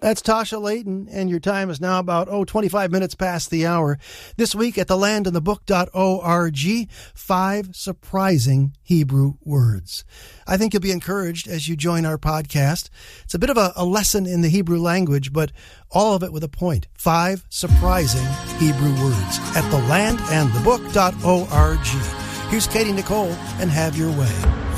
That's Tasha Layton, and your time is now about, 25 minutes past the hour. This week at thelandandthebook.org, 5 surprising Hebrew words. I think you'll be encouraged as you join our podcast. It's a bit of a lesson in the Hebrew language, but all of it with a point. 5 surprising Hebrew words at thelandandthebook.org. Here's Katie Nicole, and have your way.